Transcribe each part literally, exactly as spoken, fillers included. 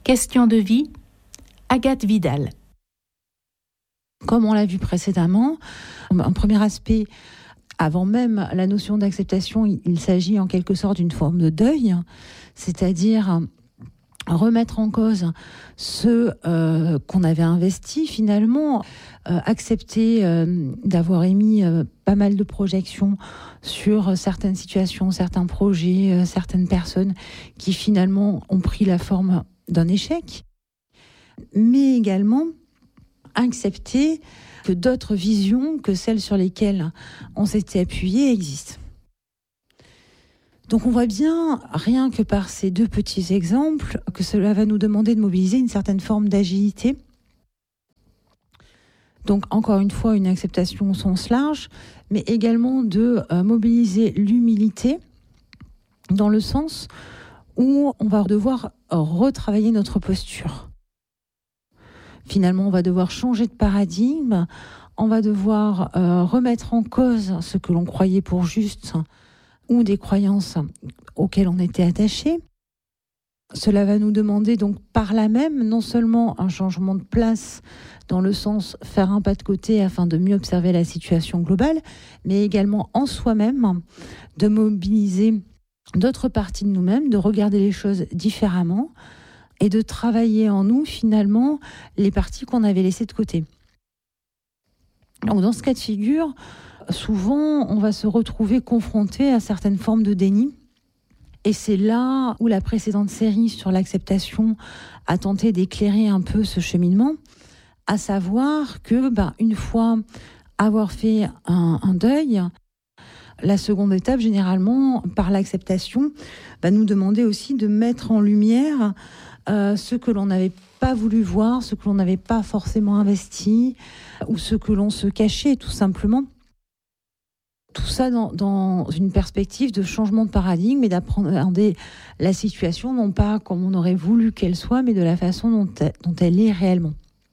Question de vie, Agathe Vidal. Comme on l'a vu précédemment, un premier aspect, avant même la notion d'acceptation, il s'agit en quelque sorte d'une forme de deuil, c'est-à-dire remettre en cause ce euh, qu'on avait investi finalement, euh, accepter euh, d'avoir émis euh, pas mal de projections sur certaines situations, certains projets, euh, certaines personnes qui finalement ont pris la forme d'un échec, mais également accepter que d'autres visions que celles sur lesquelles on s'était appuyé existent. Donc on voit bien, rien que par ces deux petits exemples, que cela va nous demander de mobiliser une certaine forme d'agilité. Donc encore une fois, une acceptation au sens large, mais également de euh, mobiliser l'humilité dans le sens où on va devoir retravailler notre posture. Finalement, on va devoir changer de paradigme, on va devoir euh, remettre en cause ce que l'on croyait pour juste ou des croyances auxquelles on était attaché. Cela va nous demander donc par là même non seulement un changement de place dans le sens faire un pas de côté afin de mieux observer la situation globale, mais également en soi-même de mobiliser d'autres parties de nous-mêmes, de regarder les choses différemment et de travailler en nous finalement les parties qu'on avait laissées de côté. Donc dans ce cas de figure, souvent on va se retrouver confronté à certaines formes de déni. Et c'est là où la précédente série sur l'acceptation a tenté d'éclairer un peu ce cheminement, à savoir que, ben, une fois avoir fait un, un deuil, la seconde étape, généralement, par l'acceptation, va nous demander aussi de mettre en lumière euh, ce que l'on n'avait pas voulu voir, ce que l'on n'avait pas forcément investi, ou ce que l'on se cachait tout simplement. Tout ça dans, dans une perspective de changement de paradigme et d'appréhender la situation, non pas comme on aurait voulu qu'elle soit, mais de la façon dont elle, dont elle est réellement.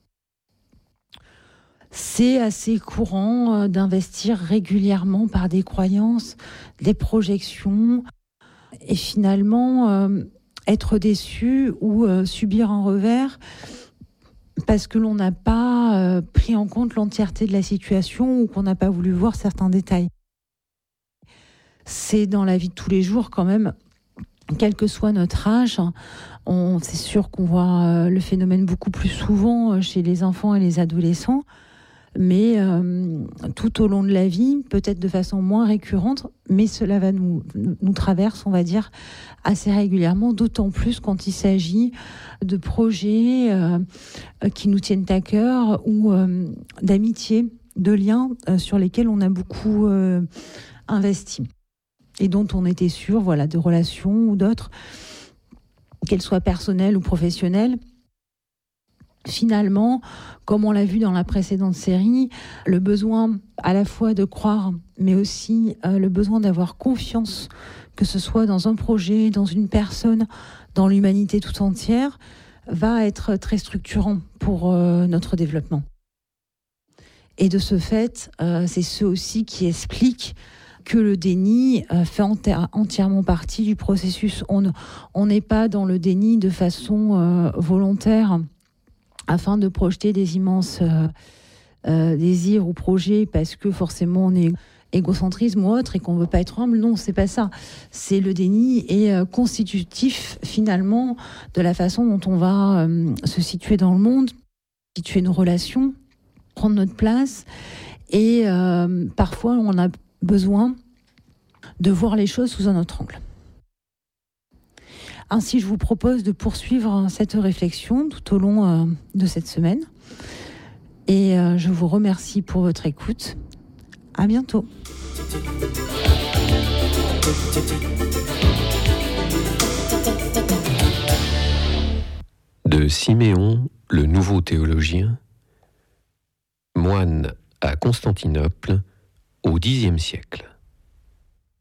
C'est assez courant d'investir régulièrement par des croyances, des projections, et finalement euh, être déçu ou euh, subir un revers parce que l'on n'a pas euh, pris en compte l'entièreté de la situation ou qu'on n'a pas voulu voir certains détails. C'est dans la vie de tous les jours quand même, quel que soit notre âge, on, c'est sûr qu'on voit le phénomène beaucoup plus souvent chez les enfants et les adolescents, mais euh, tout au long de la vie, peut-être de façon moins récurrente, mais cela va nous, nous traverse, on va dire, assez régulièrement, d'autant plus quand il s'agit de projets euh, qui nous tiennent à cœur ou euh, d'amitié, de liens euh, sur lesquels on a beaucoup euh, investi. Et dont on était sûr, voilà, de relations ou d'autres, qu'elles soient personnelles ou professionnelles. Finalement, comme on l'a vu dans la précédente série, le besoin à la fois de croire, mais aussi euh, le besoin d'avoir confiance, que ce soit dans un projet, dans une personne, dans l'humanité tout entière, va être très structurant pour euh, notre développement. Et de ce fait, euh, c'est ce aussi qui explique que le déni euh, fait enti- entièrement partie du processus. On n'est pas dans le déni de façon euh, volontaire afin de projeter des immenses euh, euh, désirs ou projets parce que forcément on est égocentrisme ou autre et qu'on ne veut pas être humble. Non, c'est pas ça. C'est le déni est euh, constitutif finalement de la façon dont on va euh, se situer dans le monde, situer nos relations, prendre notre place et euh, parfois on a besoin de voir les choses sous un autre angle. Ainsi, je vous propose de poursuivre cette réflexion tout au long euh, de cette semaine. Et euh, je vous remercie pour votre écoute. À bientôt. De Siméon, le nouveau théologien, moine à Constantinople au Xe siècle.